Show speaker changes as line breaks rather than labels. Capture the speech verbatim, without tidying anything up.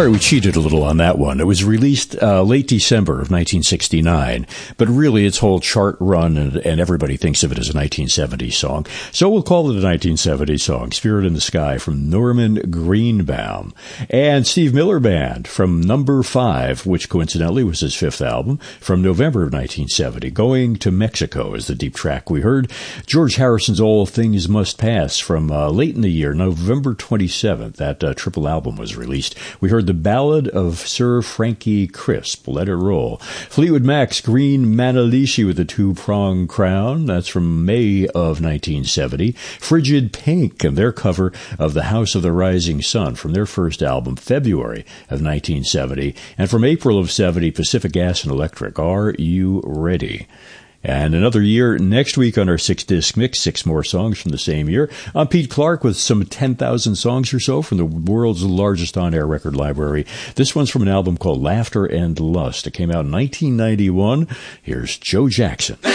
All right, we cheated a little on that one. It was released uh, late December of nineteen sixty-nine, but really its whole chart run, and, and everybody thinks of it as a nineteen seventies song. So we'll call it a nineteen seventies song, Spirit in the Sky from Norman Greenbaum. And Steve Miller Band from Number Five, which coincidentally was his fifth album, from November of nineteen seventy. Going to Mexico is the deep track we heard. George Harrison's All Things Must Pass from uh, late in the year, November twenty-seventh. That uh, triple album was released. We heard the Ballad of Sir Frankie Crisp, Let It Roll. Fleetwood Mac's Green Manalishi with a Two-Prong Crown. That's from May of nineteen seventy. Frigid Pink and their cover of The House of the Rising Sun from their first album, February of nineteen seventy. And from April of seventy, Pacific Gas and Electric, Are You Ready? And another year next week on our six-disc mix, six more songs from the same year. I'm Pete Clark with some ten thousand songs or so from the world's largest on-air record library. This one's from an album called Laughter and Lust. It came out in nineteen ninety-one. Here's Joe Jackson.